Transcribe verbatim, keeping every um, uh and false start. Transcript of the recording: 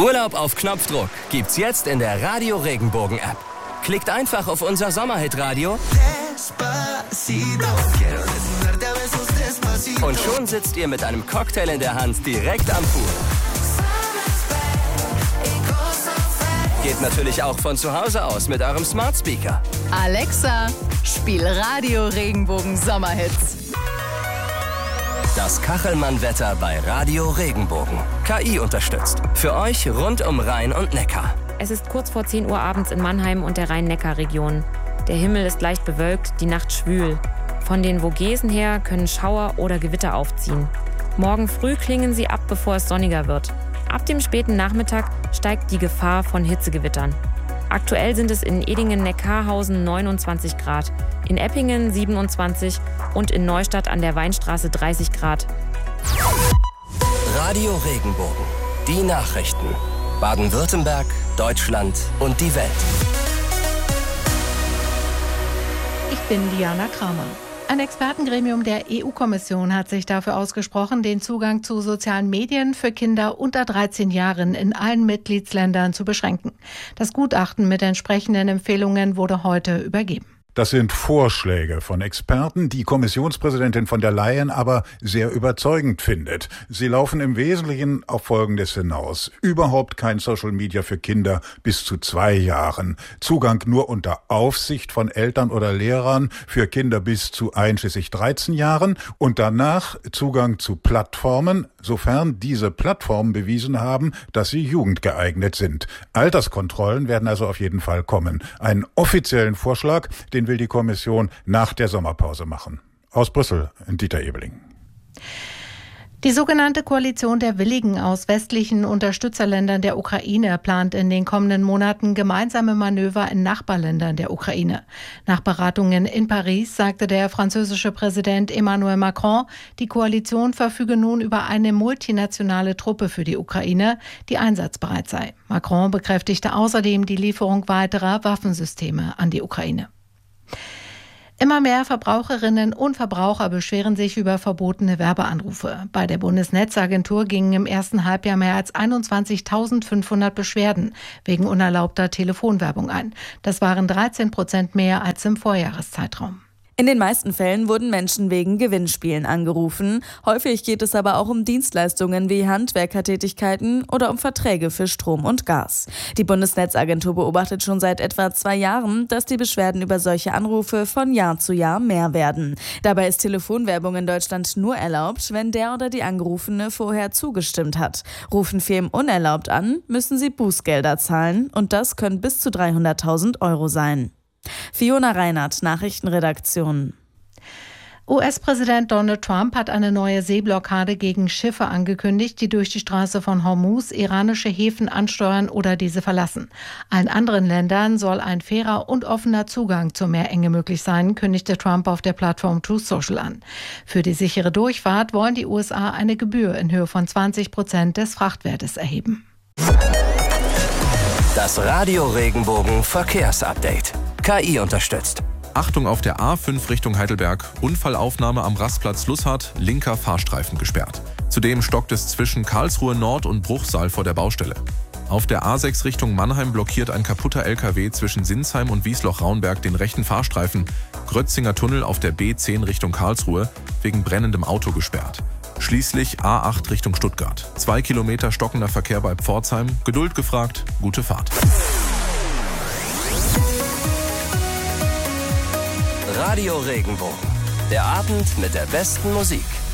Urlaub auf Knopfdruck gibt's jetzt in der Radio Regenbogen App. Klickt einfach auf unser Sommerhit-Radio und schon sitzt ihr mit einem Cocktail in der Hand direkt am Pool. Geht natürlich auch von zu Hause aus mit eurem Smart Speaker. Alexa, spiel Radio Regenbogen Sommerhits. Das Kachelmann-Wetter bei Radio Regenbogen. K I unterstützt. Für euch rund um Rhein und Neckar. Es ist kurz vor zehn Uhr abends in Mannheim und der Rhein-Neckar-Region. Der Himmel ist leicht bewölkt, die Nacht schwül. Von den Vogesen her können Schauer oder Gewitter aufziehen. Morgen früh klingen sie ab, bevor es sonniger wird. Ab dem späten Nachmittag steigt die Gefahr von Hitzegewittern. Aktuell sind es in Edingen-Neckarhausen neunundzwanzig Grad, in Eppingen siebenundzwanzig und in Neustadt an der Weinstraße dreißig Grad. Radio Regenbogen. Die Nachrichten. Baden-Württemberg, Deutschland und die Welt. Ich bin Diana Kramer. Ein Expertengremium der E U-Kommission hat sich dafür ausgesprochen, den Zugang zu sozialen Medien für Kinder unter dreizehn Jahren in allen Mitgliedsländern zu beschränken. Das Gutachten mit entsprechenden Empfehlungen wurde heute übergeben. Das sind Vorschläge von Experten, die Kommissionspräsidentin von der Leyen aber sehr überzeugend findet. Sie laufen im Wesentlichen auf Folgendes hinaus. Überhaupt kein Social Media für Kinder bis zu zwei Jahren. Zugang nur unter Aufsicht von Eltern oder Lehrern für Kinder bis zu einschließlich dreizehn Jahren. Und danach Zugang zu Plattformen, sofern diese Plattformen bewiesen haben, dass sie jugendgeeignet sind. Alterskontrollen werden also auf jeden Fall kommen. Einen offiziellen Vorschlag, den will die Kommission nach der Sommerpause machen. Aus Brüssel, Dieter Ebeling. Die sogenannte Koalition der Willigen aus westlichen Unterstützerländern der Ukraine plant in den kommenden Monaten gemeinsame Manöver in Nachbarländern der Ukraine. Nach Beratungen in Paris sagte der französische Präsident Emmanuel Macron, die Koalition verfüge nun über eine multinationale Truppe für die Ukraine, die einsatzbereit sei. Macron bekräftigte außerdem die Lieferung weiterer Waffensysteme an die Ukraine. Immer mehr Verbraucherinnen und Verbraucher beschweren sich über verbotene Werbeanrufe. Bei der Bundesnetzagentur gingen im ersten Halbjahr mehr als einundzwanzigtausendfünfhundert Beschwerden wegen unerlaubter Telefonwerbung ein. Das waren dreizehn Prozent mehr als im Vorjahreszeitraum. In den meisten Fällen wurden Menschen wegen Gewinnspielen angerufen. Häufig geht es aber auch um Dienstleistungen wie Handwerkertätigkeiten oder um Verträge für Strom und Gas. Die Bundesnetzagentur beobachtet schon seit etwa zwei Jahren, dass die Beschwerden über solche Anrufe von Jahr zu Jahr mehr werden. Dabei ist Telefonwerbung in Deutschland nur erlaubt, wenn der oder die Angerufene vorher zugestimmt hat. Rufen Firmen unerlaubt an, müssen sie Bußgelder zahlen und das können bis zu dreihunderttausend Euro sein. Fiona Reinhardt, Nachrichtenredaktion. U S-Präsident Donald Trump hat eine neue Seeblockade gegen Schiffe angekündigt, die durch die Straße von Hormuz iranische Häfen ansteuern oder diese verlassen. Allen anderen Ländern soll ein fairer und offener Zugang zur Meerenge möglich sein, kündigte Trump auf der Plattform Truth Social an. Für die sichere Durchfahrt wollen die U S A eine Gebühr in Höhe von zwanzig Prozent des Frachtwertes erheben. Das Radio Regenbogen Verkehrsupdate. K I unterstützt. Achtung auf der A fünf Richtung Heidelberg. Unfallaufnahme am Rastplatz Lusshardt, linker Fahrstreifen gesperrt. Zudem stockt es zwischen Karlsruhe Nord und Bruchsal vor der Baustelle. Auf der A sechs Richtung Mannheim blockiert ein kaputter L K W zwischen Sinsheim und Wiesloch-Raunberg den rechten Fahrstreifen. Grötzinger Tunnel auf der B zehn Richtung Karlsruhe wegen brennendem Auto gesperrt. Schließlich A acht Richtung Stuttgart. Zwei Kilometer stockender Verkehr bei Pforzheim. Geduld gefragt, gute Fahrt. Radio Regenbogen. Der Abend mit der besten Musik.